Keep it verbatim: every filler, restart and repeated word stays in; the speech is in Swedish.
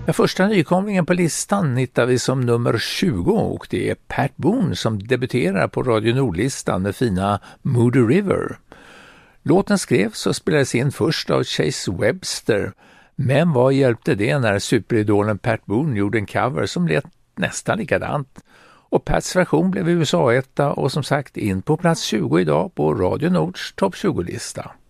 Den första nykomlingen på listan hittar vi som nummer tjugo och det är Pat Boone som debuterar på Radio Nordlistan med fina Moody River. Låten skrevs och spelades in först av Chase Webster, men vad hjälpte det när superidolen Pat Boone gjorde en cover som lät nästan likadant? Och Pats version blev U S A-etta och som sagt in på plats tjugo idag på Radio Nords topp tjugo-lista.